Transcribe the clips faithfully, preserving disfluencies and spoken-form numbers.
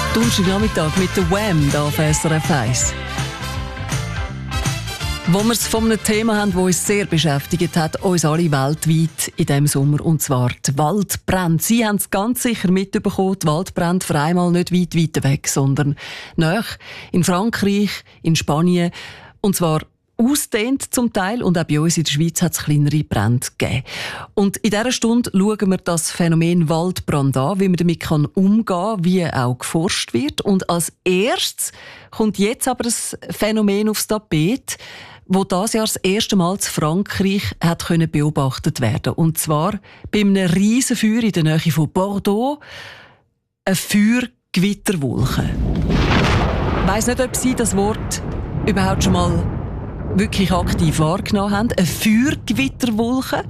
Donnerstagnachmittag mit der Wham! Da auf S R F eins. Wo wir es von einem Thema haben, das uns sehr beschäftigt hat, uns alle weltweit in diesem Sommer, und zwar die Waldbrände. Sie haben es ganz sicher mitbekommen, die Waldbrände für einmal nicht weit, weit weg, sondern nahe in Frankreich, in Spanien, und zwar ausdehnt zum Teil, und auch bei uns in der Schweiz hat es kleinere Brände gegeben. Und in dieser Stunde schauen wir das Phänomen Waldbrand an, wie man damit umgehen kann, wie auch geforscht wird. Und als erstes kommt jetzt aber das Phänomen aufs Tapet, wo dieses Jahr das erste Mal in Frankreich hat können beobachtet werden. Und zwar bei einem riesen Feuer in der Nähe von Bordeaux, eine Feuergewitterwolke. Ich weiss nicht, ob Sie das Wort überhaupt schon mal wirklich aktiv wahrgenommen haben. Eine Feuergewitterwolke.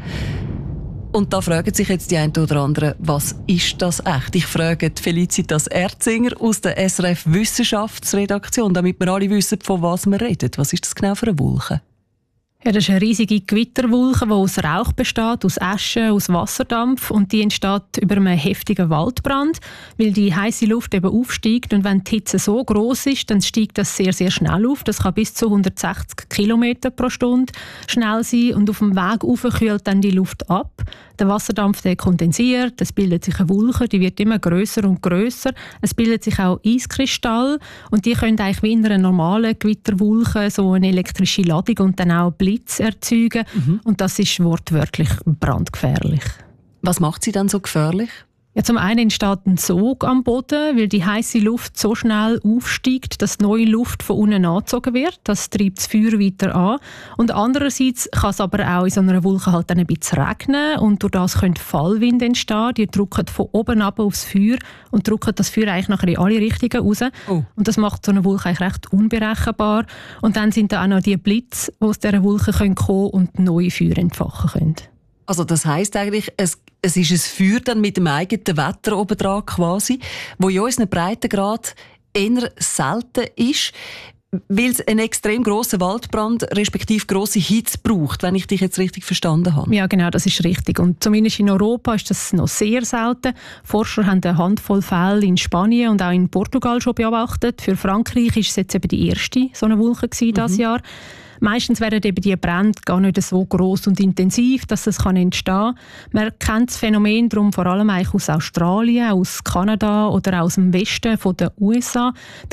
Und da fragen sich jetzt die einen oder anderen, was ist das echt? Ich frage Felicitas Erzinger aus der S R F Wissenschaftsredaktion, damit wir alle wissen, von was wir reden. Was ist das genau für eine Wolke? Ja, das ist eine riesige Gewitterwolke, die aus Rauch besteht, aus Asche, aus Wasserdampf, und die entsteht über einen heftigen Waldbrand, weil die heiße Luft eben aufsteigt, und wenn die Hitze so groß ist, dann steigt das sehr, sehr schnell auf. Das kann bis zu hundertsechzig Kilometer pro Stunde schnell sein, und auf dem Weg rauf kühlt dann die Luft ab. Der Wasserdampf der kondensiert, es bildet sich eine Wolke, die wird immer grösser und grösser. Es bildet sich auch Eiskristalle, und die können eigentlich wie in einer normalen Gewitterwolke so eine elektrische Ladung und dann auch Blitz erzeugen. Mhm. Und das ist wortwörtlich brandgefährlich. Was macht sie dann so gefährlich? Ja, zum einen entsteht ein Sog am Boden, weil die heiße Luft so schnell aufsteigt, dass neue Luft von unten angezogen wird. Das treibt das Feuer weiter an. Und andererseits kann es aber auch in so einer Wolke halt dann ein bisschen regnen, und durch das können Fallwinde entstehen. Die drücken von oben ab aufs Feuer und drücken das Feuer eigentlich nachher in alle Richtungen raus. Oh. Und das macht so eine Wolke eigentlich recht unberechenbar. Und dann sind da auch noch die Blitze, die aus dieser Wolke kommen können und neue Feuer entfachen können. Also das heisst eigentlich, es, es ist ein Feuer dann mit dem eigenen Wetter obendran quasi, wo in unseren Breitengrad eher selten ist, weil es einen extrem grossen Waldbrand respektive grosse Hitze braucht, wenn ich dich jetzt richtig verstanden habe. Ja, genau, das ist richtig. Und zumindest in Europa ist das noch sehr selten. Forscher haben eine Handvoll Fälle in Spanien und auch in Portugal schon beobachtet. Für Frankreich ist es jetzt eben die erste so eine Wolke gewesen, dieses mhm. Jahr. Meistens werden eben die Brände gar nicht so gross und intensiv, dass es entstehen kann. Man kennt das Phänomen darum vor allem eigentlich aus Australien, aus Kanada oder aus dem Westen der U S A.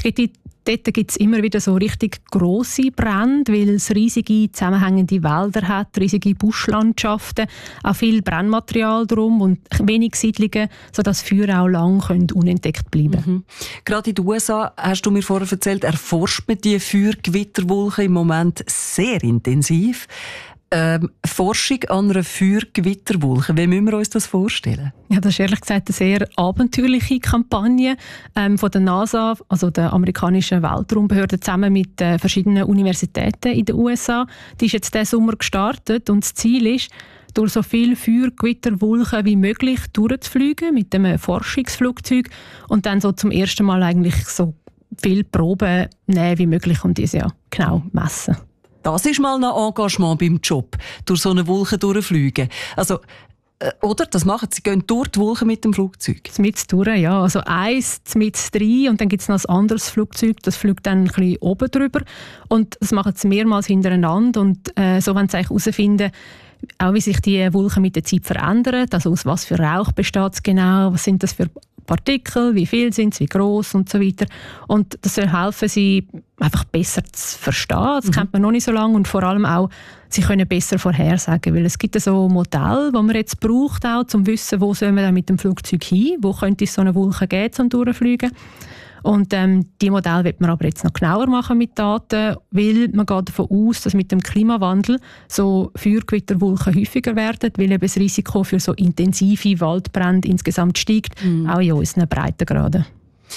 Dort gibt es immer wieder so richtig grosse Brände, weil es riesige zusammenhängende Wälder hat, riesige Buschlandschaften, auch viel Brennmaterial drum und wenig Siedlungen, sodass Feuer auch lang unentdeckt bleiben können. Mhm. Gerade in den U S A, hast du mir vorher erzählt, erforscht man die Feuergewitterwolke im Moment sehr intensiv. Ähm, Forschung an einer Feuergewitterwolke. Wie müssen wir uns das vorstellen? Ja, das ist ehrlich gesagt eine sehr abenteuerliche Kampagne ähm, von der NASA, also der amerikanischen Weltraumbehörde, zusammen mit äh, verschiedenen Universitäten in den U S A. Die ist jetzt diesen Sommer gestartet, und das Ziel ist, durch so viele Feuergewitterwolken wie möglich durchzufliegen mit einem Forschungsflugzeug und dann so zum ersten Mal eigentlich so viele Proben nehmen wie möglich und diese ja genau messen. Das ist mal ein Engagement beim Job, durch so eine Wolke durchfliegen. Also, äh, oder? Das machen sie, gehen durch die Wolke mit dem Flugzeug. Mit durch, ja. Also eins mit drei, und dann gibt es noch ein anderes Flugzeug, das fliegt dann ein bisschen oben drüber. Und das machen sie mehrmals hintereinander. Und äh, so wollen sie herausfinden, auch wie sich die Wolken mit der Zeit verändern. Also aus was für Rauch besteht es genau, was sind das für Partikel, wie viel sind sie, wie gross und so weiter. Und das soll helfen, sie einfach besser zu verstehen. Das mhm. kennt man noch nicht so lange, und vor allem auch, sie können besser vorhersagen, weil es gibt so Modelle, die man jetzt braucht, auch, um zu wissen, wo soll man dann mit dem Flugzeug hin, wo könnte es so eine Wolke geben, zum Durchfliegen. Und ähm, die Modelle wird man aber jetzt noch genauer machen mit Daten, weil man geht davon aus, dass mit dem Klimawandel so Feuergewitterwolken häufiger werden, weil eben das Risiko für so intensive Waldbrände insgesamt steigt, mm. auch in unseren Breitengraden.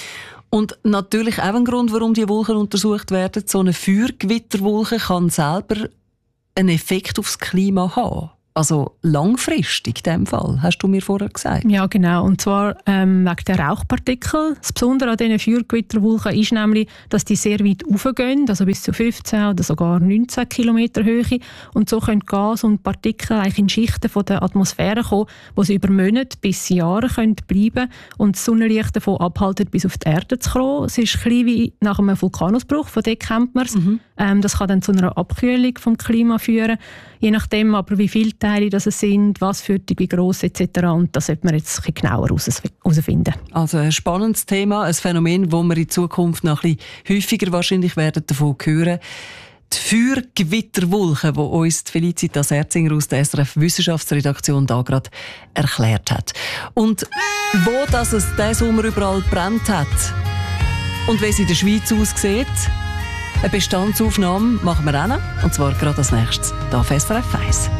Und natürlich auch ein Grund, warum die Wolken untersucht werden. So eine Feuergewitterwolke kann selber einen Effekt aufs Klima haben. Also langfristig in diesem Fall, hast du mir vorher gesagt. Ja, genau. Und zwar ähm, wegen der Rauchpartikel. Das Besondere an diesen Feuergewitterwolken ist nämlich, dass die sehr weit raufgehen, also bis zu fünfzehn oder sogar neunzehn Kilometer Höhe. Und so können Gas und Partikel eigentlich in Schichten von der Atmosphäre kommen, wo sie über Monate bis Jahre können bleiben und das Sonnenlicht davon abhalten, bis auf die Erde zu kommen. Es ist ein bisschen wie nach einem Vulkanausbruch, von dem kennt man es. Mhm. Ähm, das kann dann zu einer Abkühlung des Klimas führen. Je nachdem aber, wie viele Teile das sind, was für die, wie gross et cetera. Und das sollte man jetzt ein bisschen genauer herausfinden. Also ein spannendes Thema, ein Phänomen, wo wir in Zukunft noch ein bisschen häufiger wahrscheinlich werden davon hören. Die Feuergewitterwolken, die uns Felicitas Erzinger aus der S R F-Wissenschaftsredaktion da gerade erklärt hat. Und wo das es diesen Sommer überall brennt hat und wie es in der Schweiz aussieht, eine Bestandsaufnahme machen wir auch noch, und zwar gerade als nächstes hier auf S R F eins.